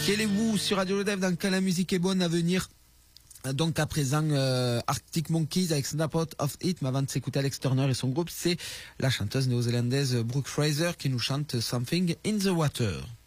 Kielewou sur Radio Le Dev dans Quand la musique est bonne à venir. Donc à présent, Arctic Monkeys avec Snap Out of It, mais avant de s'écouter Alex Turner et son groupe, c'est la chanteuse néo-zélandaise Brooke Fraser qui nous chante Something in the Water.